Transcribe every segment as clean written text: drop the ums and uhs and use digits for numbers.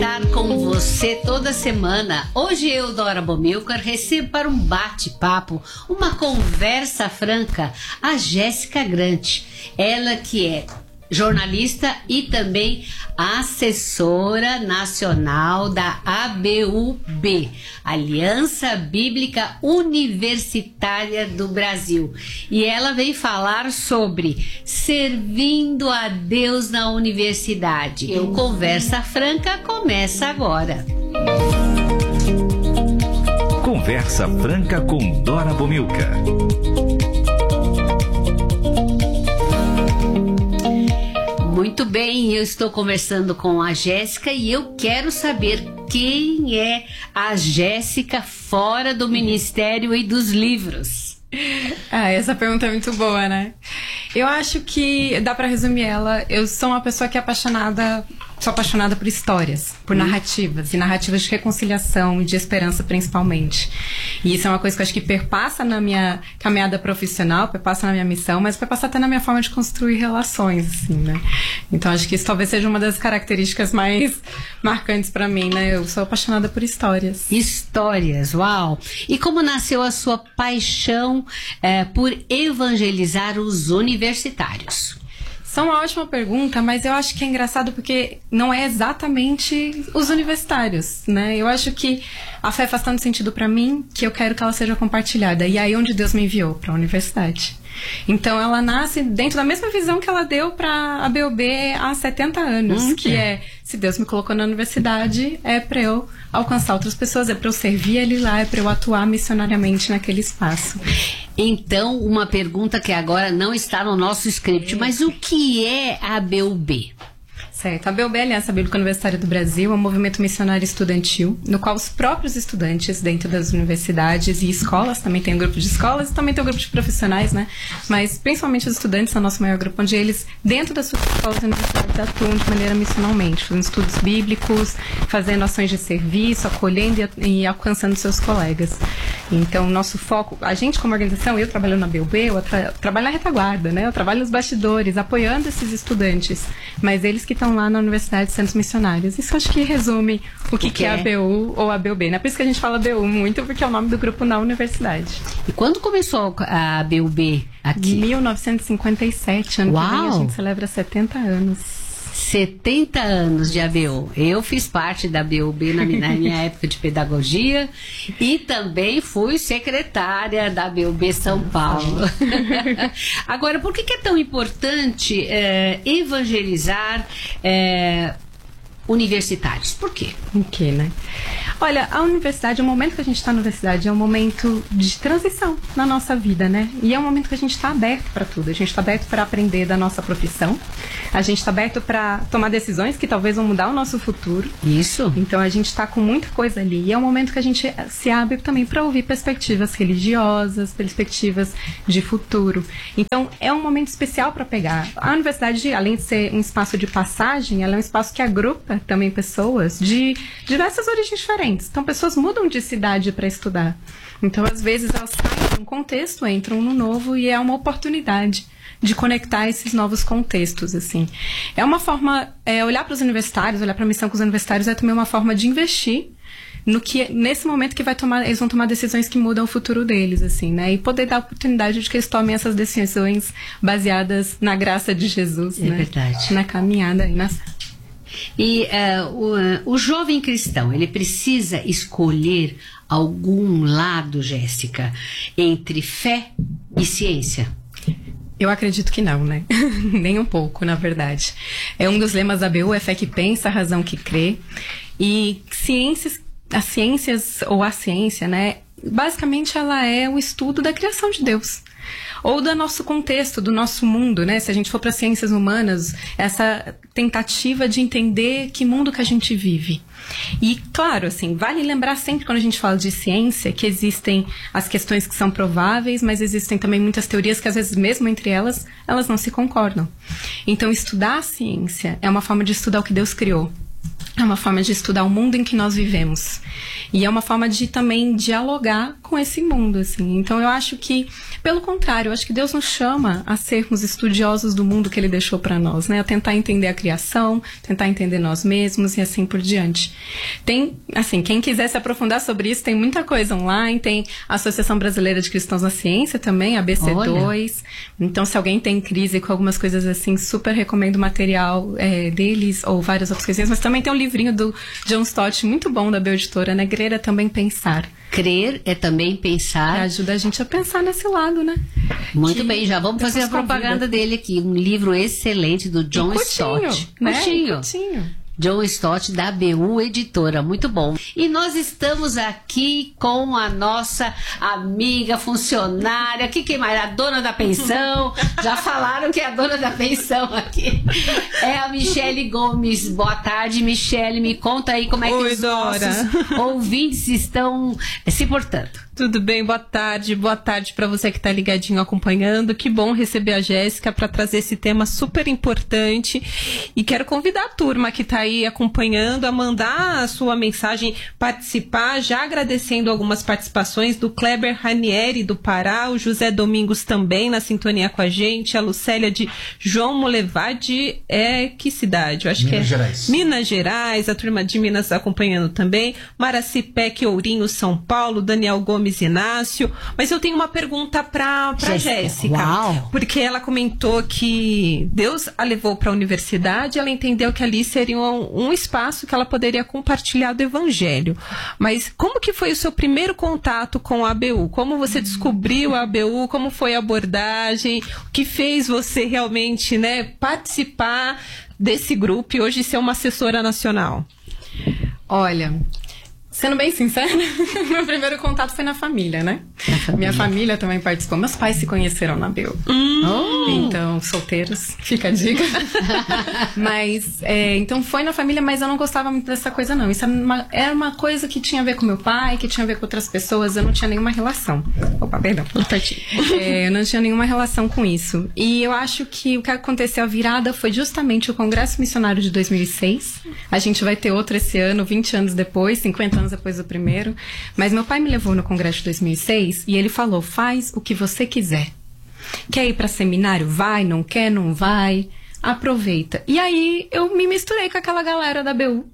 estar com você toda semana. Hoje eu, Dora Bomilcar, recebo para um bate-papo, uma conversa franca, a Jéssica Grant. Ela que é jornalista e também assessora nacional da ABUB, Aliança Bíblica Universitária do Brasil. E ela vem falar sobre servindo a Deus na universidade. O Conversa Franca começa agora. Conversa Franca com Dora Bomilcar. Muito bem, eu estou conversando com a Jéssica e eu quero saber quem é a Jéssica fora do Ministério e dos livros. Essa pergunta é muito boa, né? Eu acho que dá pra resumir ela. Eu sou uma pessoa que sou apaixonada por histórias, por narrativas, e narrativas de reconciliação e de esperança principalmente. E isso é uma coisa que eu acho que perpassa na minha caminhada profissional, perpassa na minha missão, mas perpassa até na minha forma de construir relações, assim, né? Então acho que isso talvez seja uma das características mais marcantes pra mim, né? Eu sou apaixonada por histórias. Histórias, uau! E como nasceu a sua paixão por evangelizar os universitários? Isso é uma ótima pergunta, mas eu acho que é engraçado porque não é exatamente os universitários, né? Eu acho que a fé faz tanto sentido pra mim que eu quero que ela seja compartilhada. E aí onde Deus me enviou, pra universidade. Então ela nasce dentro da mesma visão que ela deu pra ABUB há 70 anos, que é, se Deus me colocou na universidade, é pra eu alcançar outras pessoas, é pra eu servir Ele lá, é pra eu atuar missionariamente naquele espaço. Então, uma pergunta que agora não está no nosso script, mas o que é a ABUB? Certo. A ABUB é a Aliança Bíblica Universitária do Brasil, é um movimento missionário estudantil, no qual os próprios estudantes dentro das universidades e escolas, também tem um grupo de escolas e também tem um grupo de profissionais, né? Mas principalmente os estudantes é o nosso maior grupo, onde eles, dentro das suas escolas e universidades, atuam de maneira missionalmente, fazendo estudos bíblicos, fazendo ações de serviço, acolhendo e alcançando seus colegas. Então, nosso foco, a gente como organização, eu trabalho na ABUB, eu trabalho na retaguarda, né? Eu trabalho nos bastidores, apoiando esses estudantes, mas eles que estão lá na Universidade de Centros Missionários. Isso acho que resume o que é a ABU ou a ABUB, né? Por isso que a gente fala ABU muito, porque é o nome do grupo na universidade. E quando começou a ABUB aqui? 1957, ano que vem a gente celebra 70 anos. 70 anos de ABU. Eu fiz parte da ABUB na minha época de pedagogia e também fui secretária da ABUB São Paulo. Agora, por que é tão importante evangelizar universitários? Por quê? Por quê, né? Olha, a universidade, o momento que a gente está na universidade é um momento de transição na nossa vida, né? E é um momento que a gente está aberto para tudo. A gente está aberto para aprender da nossa profissão. A gente está aberto para tomar decisões que talvez vão mudar o nosso futuro. Isso. Então a gente está com muita coisa ali. E é um momento que a gente se abre também para ouvir perspectivas religiosas, perspectivas de futuro. Então é um momento especial para pegar. A universidade, além de ser um espaço de passagem, ela é um espaço que agrupa também pessoas de diversas origens diferentes. Então, pessoas mudam de cidade para estudar. Então, às vezes, elas saem de um contexto, entram no novo e é uma oportunidade de conectar esses novos contextos, assim. É uma forma, olhar para os universitários, olhar para a missão com os universitários é também uma forma de investir no que, nesse momento que eles vão tomar decisões que mudam o futuro deles, assim, né? E poder dar a oportunidade de que eles tomem essas decisões baseadas na graça de Jesus, né? Verdade. Na caminhada e na... E o jovem cristão, ele precisa escolher algum lado, Jéssica, entre fé e ciência? Eu acredito que não, né? Nem um pouco, na verdade. É um dos lemas da ABU, é fé que pensa, razão que crê. E as ciências, ou a ciência, né? Basicamente, ela é o estudo da criação de Deus. Ou do nosso contexto, do nosso mundo, né? Se a gente for para ciências humanas, essa tentativa de entender que mundo que a gente vive. E, claro, assim, vale lembrar sempre quando a gente fala de ciência que existem as questões que são prováveis, mas existem também muitas teorias que, às vezes, mesmo entre elas não se concordam. Então, estudar a ciência é uma forma de estudar o que Deus criou. É uma forma de estudar o mundo em que nós vivemos. E é uma forma de também dialogar com esse mundo, assim. Então eu acho que, pelo contrário, eu acho que Deus nos chama a sermos estudiosos do mundo que Ele deixou para nós, né? A tentar entender a criação, tentar entender nós mesmos e assim por diante. Tem, assim, quem quiser se aprofundar sobre isso, tem muita coisa online, tem a Associação Brasileira de Cristãos na Ciência também, a ABC2. Olha. Então, se alguém tem crise com algumas coisas assim, super recomendo o material deles, ou várias outras coisinhas, mas também tem um livrinho do John Stott, muito bom, da Bel Editora, né? Crer é também pensar. Crer é também pensar. Ajuda a gente a pensar nesse lado, né? Muito bem, já vamos fazer a propaganda dele aqui. Um livro excelente do John Stott. Né? Curtinho. John Stott, da ABU Editora, muito bom. E nós estamos aqui com a nossa amiga funcionária, quem mais? A dona da pensão, já falaram que é a dona da pensão aqui, é a Michele Gomes. Boa tarde, Michele, me conta aí como é que os nossos ouvintes estão se portando. Tudo bem, boa tarde para você que está ligadinho acompanhando. Que bom receber a Jéssica para trazer esse tema super importante, e quero convidar a turma que está aí acompanhando a mandar a sua mensagem, participar, já agradecendo algumas participações do Kleber Ranieri do Pará, o José Domingos também na sintonia com a gente, a Lucélia de João Molevade, que cidade? Eu acho Minas Gerais. Minas Gerais, a turma de Minas acompanhando também, Maraci Peck, Ourinho, São Paulo, Daniel Gomes Inácio. Mas eu tenho uma pergunta para Jéssica, porque ela comentou que Deus a levou para a universidade, ela entendeu que ali seria um espaço que ela poderia compartilhar do evangelho. Mas como que foi o seu primeiro contato com a ABU? Como você descobriu a ABU? Como foi a abordagem? O que fez você realmente, né, participar desse grupo e hoje ser uma assessora nacional? Olha, sendo bem sincera, meu primeiro contato foi na família, né? Minha família também participou. Meus pais se conheceram na ABU. Então, solteiros, fica a dica. Mas, então foi na família, mas eu não gostava muito dessa coisa, não. Isso era uma coisa que tinha a ver com meu pai, que tinha a ver com outras pessoas. Eu não tinha nenhuma relação. Opa, perdão. Eu não tinha nenhuma relação com isso. E eu acho que o que aconteceu, a virada, foi justamente o Congresso Missionário de 2006. A gente vai ter outro esse ano, 20 anos depois, 50 anos depois do primeiro. Mas meu pai me levou no Congresso de 2006 e ele falou: faz o que você quiser. Quer ir para seminário? Vai. Não quer? Não vai. Aproveita. E aí eu me misturei com aquela galera da ABU.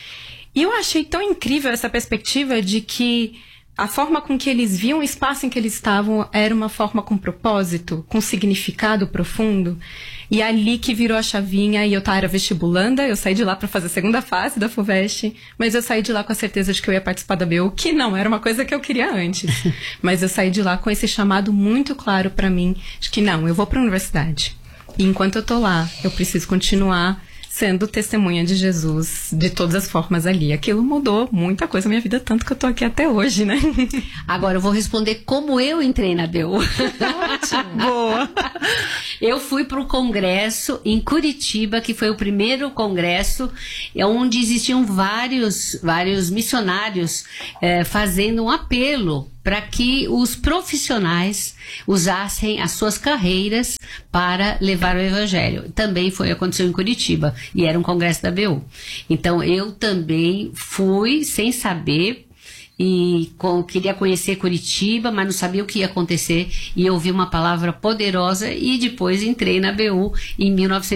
E eu achei tão incrível essa perspectiva de que a forma com que eles viam o espaço em que eles estavam era uma forma com propósito, com significado profundo. E ali que virou a chavinha, e eu era vestibulanda, eu saí de lá para fazer a segunda fase da FUVEST, mas eu saí de lá com a certeza de que eu ia participar da ABU, que não era uma coisa que eu queria antes. Mas eu saí de lá com esse chamado muito claro para mim, de que não, eu vou para a universidade. E enquanto eu tô lá, eu preciso continuar sendo testemunha de Jesus de todas as formas ali. Aquilo mudou muita coisa na minha vida, tanto que eu tô aqui até hoje, né? Agora eu vou responder como eu entrei na ABU. Ótimo. Boa! Eu fui para um congresso em Curitiba, que foi o primeiro congresso, onde existiam vários missionários fazendo um apelo para que os profissionais usassem as suas carreiras para levar o evangelho. Também aconteceu em Curitiba, e era um congresso da ABU. Então eu também fui sem saber, e queria conhecer Curitiba, mas não sabia o que ia acontecer, e eu ouvi uma palavra poderosa e depois entrei na ABU em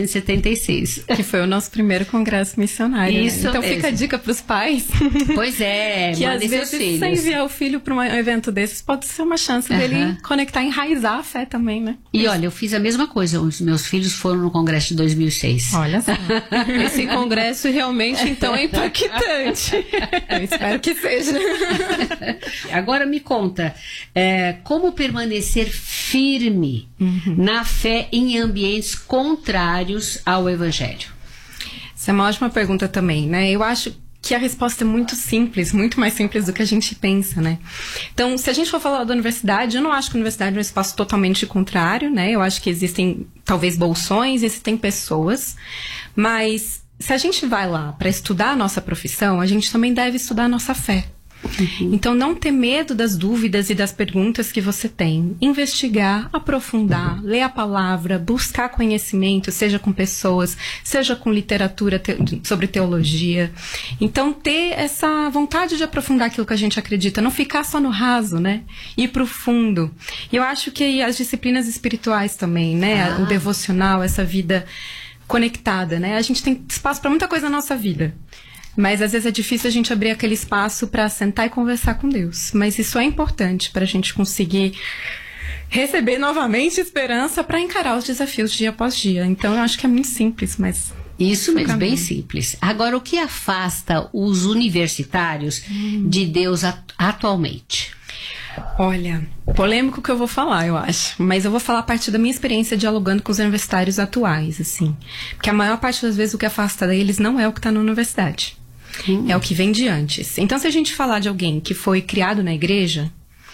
1976. Que foi o nosso primeiro congresso missionário. Isso, né? Então mesmo. Fica a dica para os pais. Pois é, que às vezes sem enviar o filho para um evento desses pode ser uma chance dele conectar, enraizar a fé também, né? E olha, eu fiz a mesma coisa. Os meus filhos foram no congresso de 2006. Olha só. Esse congresso realmente, então, é impactante. Eu espero que seja. Agora me conta, como permanecer firme na fé em ambientes contrários ao evangelho? Essa é uma ótima pergunta também, né? Eu acho que a resposta é muito simples, muito mais simples do que a gente pensa, né? Então, se a gente for falar da universidade, eu não acho que a universidade é um espaço totalmente contrário, né? Eu acho que existem, talvez, bolsões, existem pessoas, mas se a gente vai lá para estudar a nossa profissão, a gente também deve estudar a nossa fé. Então, não ter medo das dúvidas e das perguntas que você tem. Investigar, aprofundar, ler a palavra, buscar conhecimento, seja com pessoas, seja com literatura sobre teologia. Então, ter essa vontade de aprofundar aquilo que a gente acredita, não ficar só no raso, né? Ir pro fundo. E eu acho que as disciplinas espirituais também, né? O devocional, essa vida conectada, né? A gente tem espaço para muita coisa na nossa vida. Mas às vezes é difícil a gente abrir aquele espaço para sentar e conversar com Deus. Mas isso é importante para a gente conseguir receber novamente esperança para encarar os desafios dia após dia. Então eu acho que é muito simples, mas... Isso mesmo, bem simples. Agora, o que afasta os universitários de Deus atualmente? Olha, polêmico que eu vou falar, eu acho. Mas eu vou falar a partir da minha experiência dialogando com os universitários atuais, assim. Porque a maior parte das vezes o que afasta deles não é o que está na universidade. É o que vem de antes. Então, se a gente falar de alguém que foi criado na igreja,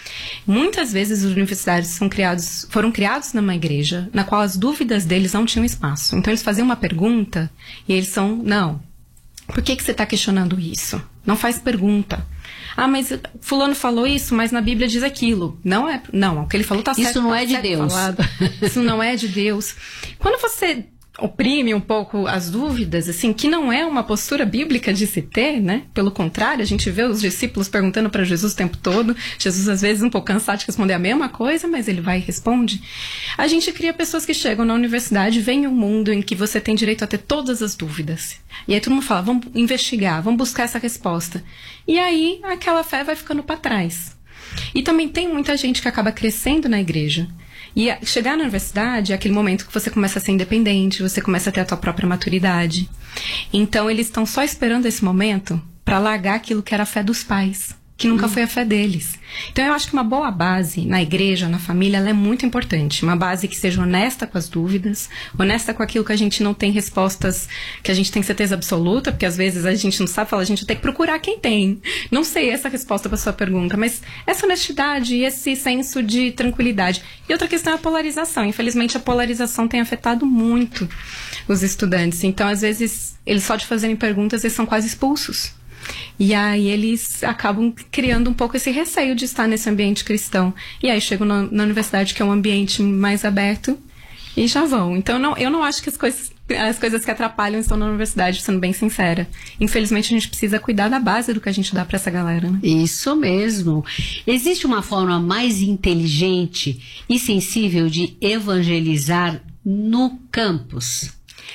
muitas vezes os universitários foram criados numa igreja na qual as dúvidas deles não tinham espaço. Então, eles faziam uma pergunta e eles são, não, por que você está questionando isso? Não faz pergunta. Ah, mas fulano falou isso, mas na Bíblia diz aquilo. Não, o que ele falou está certo. Isso não é de Deus. Isso não é de Deus. Quando você oprime um pouco as dúvidas, assim, que não é uma postura bíblica de se ter, né? Pelo contrário, a gente vê os discípulos perguntando para Jesus o tempo todo. Jesus, às vezes, um pouco cansado de responder a mesma coisa, mas ele vai e responde. A gente cria pessoas que chegam na universidade, vem um mundo em que você tem direito a ter todas as dúvidas. E aí todo mundo fala, vamos investigar, vamos buscar essa resposta. E aí, aquela fé vai ficando para trás. E também tem muita gente que acaba crescendo na igreja. E chegar na universidade é aquele momento que você começa a ser independente, você começa a ter a tua própria maturidade. Então, eles estão só esperando esse momento para largar aquilo que era a fé dos pais, que nunca foi a fé deles. Então, eu acho que uma boa base na igreja, na família, ela é muito importante. Uma base que seja honesta com as dúvidas, honesta com aquilo que a gente não tem respostas, que a gente tem certeza absoluta, porque às vezes a gente não sabe falar, a gente tem que procurar quem tem. Não sei essa resposta para sua pergunta, mas essa honestidade e esse senso de tranquilidade. E outra questão é a polarização. Infelizmente, a polarização tem afetado muito os estudantes. Então, às vezes, eles só de fazerem perguntas, eles são quase expulsos. E aí eles acabam criando um pouco esse receio de estar nesse ambiente cristão. E aí chegam na universidade, que é um ambiente mais aberto, e já vão. Então eu não acho que as coisas que atrapalham estão na universidade, sendo bem sincera. Infelizmente a gente precisa cuidar da base do que a gente dá para essa galera, né? Isso mesmo. Existe uma forma mais inteligente e sensível de evangelizar no campus?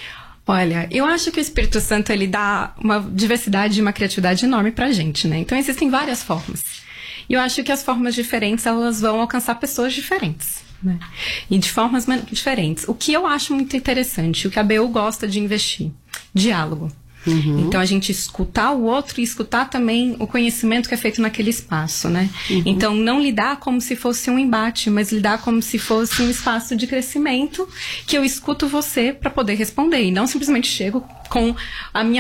Olha, eu acho que o Espírito Santo, ele dá uma diversidade e uma criatividade enorme pra gente, né? Então, existem várias formas. E eu acho que as formas diferentes, elas vão alcançar pessoas diferentes, né? E de formas diferentes. O que eu acho muito interessante, o que a BU gosta de investir, diálogo. Então, a gente escutar o outro e escutar também o conhecimento que é feito naquele espaço, né? Então, não lidar como se fosse um embate, mas lidar como se fosse um espaço de crescimento, que eu escuto você para poder responder, e não simplesmente chego com a minha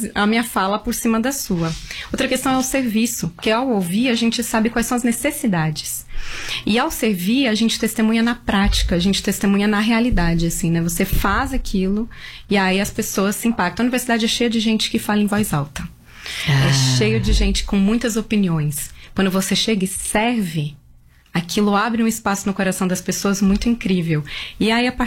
fala por cima da sua. Outra questão é o serviço, porque ao ouvir a gente sabe quais são as necessidades. E ao servir, a gente testemunha na prática, a gente testemunha na realidade, assim, né? Você faz aquilo e aí as pessoas se impactam. A universidade é cheia de gente que fala em voz alta. É cheio de gente com muitas opiniões. Quando você chega e serve, aquilo abre um espaço no coração das pessoas muito incrível. E aí, a partir